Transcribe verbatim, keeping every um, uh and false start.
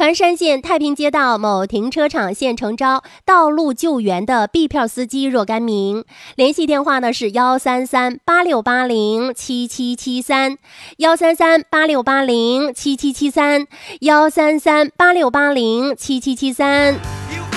团山县太平街道某停车场现诚招道路救援的 B 票司机若干名，联系电话呢是幺三三八六八零七七七三，幺三三八六八零七七七三，幺三三八六八零七七七三。